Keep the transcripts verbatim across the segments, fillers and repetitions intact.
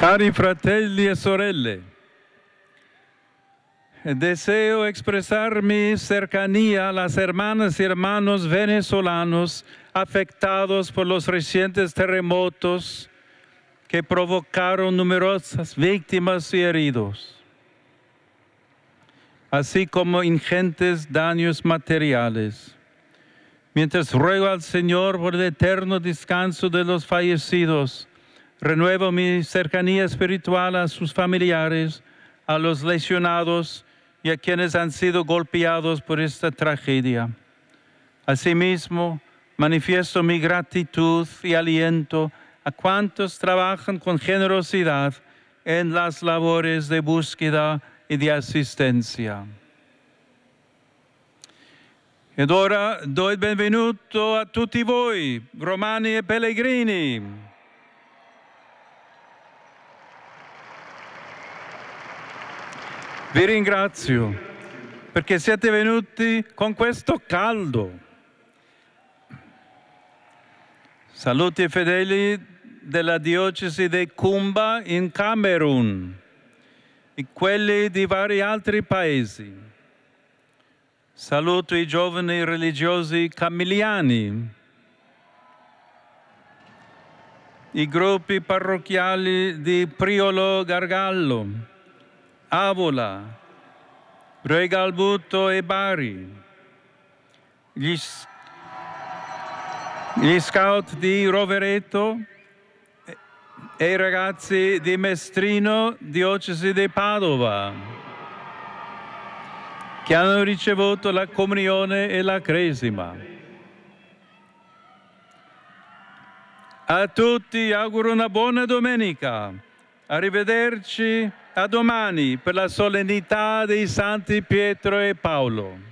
Cari fratelli e sorelle, deseo expresar mi cercanía a las hermanas y hermanos venezolanos afectados por los recientes terremotos que provocaron numerosas víctimas y heridos, así como ingentes daños materiales. Mientras ruego al Señor por el eterno descanso de los fallecidos, renuevo mi cercanía espiritual a sus familiares, a los lesionados y a quienes han sido golpeados por esta tragedia. Asimismo, manifiesto mi gratitud y aliento a cuantos trabajan con generosidad en las labores de búsqueda y de asistencia. Ed ora do il benvenuto a tutti voi, romani e pellegrini. Vi ringrazio perché siete venuti con questo caldo. Saluti ai fedeli della diocesi di Kumba in Camerun e quelli di vari altri paesi. Saluto i giovani religiosi camiliani, i gruppi parrocchiali di Priolo Gargallo, Avola, Regalbuto e Bari, gli, gli scout di Rovereto e i ragazzi di Mestrino, diocesi di Padova, che hanno ricevuto la comunione e la cresima. A tutti auguro una buona domenica. Arrivederci a domani per la solennità dei Santi Pietro e Paolo.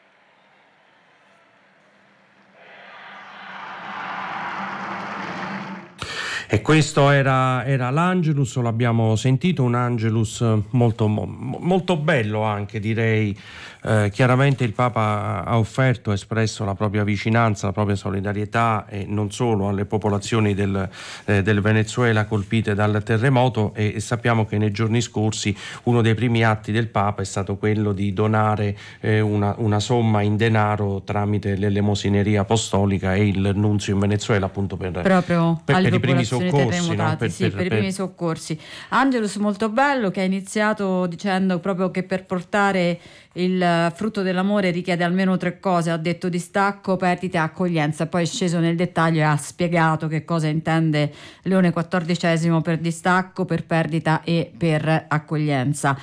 E questo era, era l'Angelus, lo abbiamo sentito, un Angelus molto, molto bello anche, direi. Eh, chiaramente il Papa ha offerto, ha espresso la propria vicinanza, la propria solidarietà e non solo alle popolazioni del, eh, del Venezuela colpite dal terremoto, e, e sappiamo che nei giorni scorsi uno dei primi atti del Papa è stato quello di donare eh, una, una somma in denaro tramite l'elemosineria apostolica e il nunzio in Venezuela, appunto per, proprio per, alle per i primi soccorsi, no? per, sì, per, per i primi soccorsi. Angelus molto bello, che ha iniziato dicendo proprio che per portare il frutto dell'amore richiede almeno tre cose, ha detto: distacco, perdita e accoglienza. Poi è sceso nel dettaglio e ha spiegato che cosa intende Leone quattordicesimo per distacco, per perdita e per accoglienza.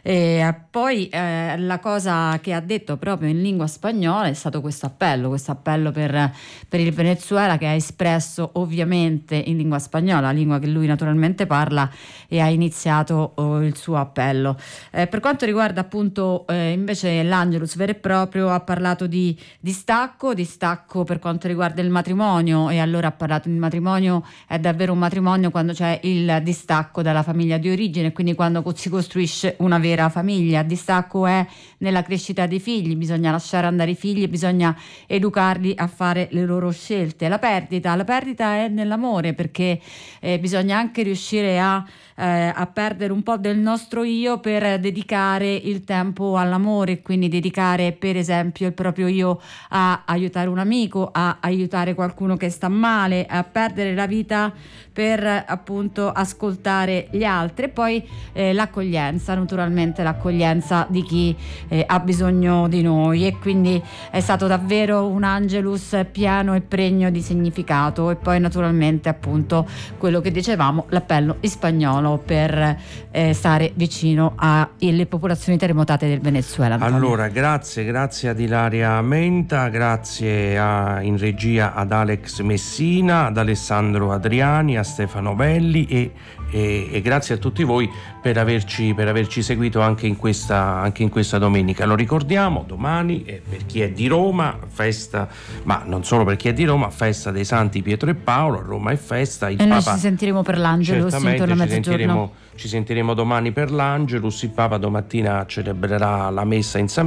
E poi eh, la cosa che ha detto proprio in lingua spagnola è stato questo appello, questo appello per, per il Venezuela, che ha espresso ovviamente in lingua spagnola, lingua che lui naturalmente parla, e ha iniziato oh, il suo appello. Eh, per quanto riguarda appunto eh, invece l'Angelus vero e proprio, ha parlato di distacco, distacco per quanto riguarda il matrimonio, e allora ha parlato di matrimonio, è davvero un matrimonio quando c'è il distacco dalla famiglia di origine, quindi quando si costruisce una vera famiglia. Distacco è nella crescita dei figli, bisogna lasciare andare i figli, bisogna educarli a fare le loro scelte. La perdita, la perdita è nell'amore, perché eh, bisogna anche riuscire a, eh, a perdere un po' del nostro io per dedicare il tempo all'amore, quindi dedicare per esempio il proprio io a aiutare un amico, a aiutare qualcuno che sta male, a perdere la vita per appunto ascoltare gli altri. E poi eh, l'accoglienza, naturalmente l'accoglienza di chi eh, ha bisogno di noi, e quindi è stato davvero un Angelus pieno e pregno di significato. E poi naturalmente appunto quello che dicevamo, l'appello in spagnolo per eh, stare vicino alle popolazioni terremotate del Venezuela. Antonio. Allora grazie, grazie ad Ilaria Menta, grazie a, in regia ad Alex Messina, ad Alessandro Adriani, a Stefano Belli e E, e grazie a tutti voi per averci, per averci seguito anche in questa, anche in questa domenica. Lo ricordiamo, domani eh, per chi è di Roma, festa, ma non solo per chi è di Roma, festa dei Santi Pietro e Paolo. A Roma è festa, il e Papa, noi ci sentiremo per l'Angelus intorno a mezzogiorno. Ci sentiremo, ci sentiremo domani per l'Angelus. Il Papa domattina celebrerà la messa in San